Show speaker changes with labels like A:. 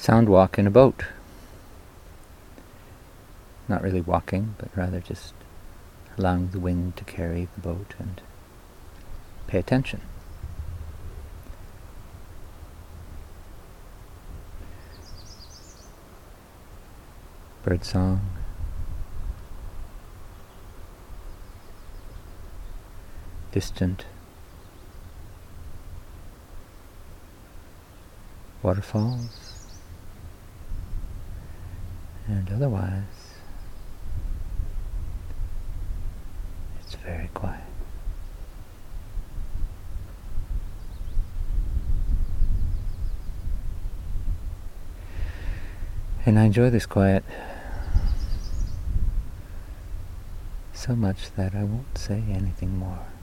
A: sound walk in a boat. Not really walking, but rather just allowing the wind to carry the boat and pay attention. Bird song. Distant waterfalls, and otherwise it's very quiet. And I enjoy this quiet so much that I won't say anything more.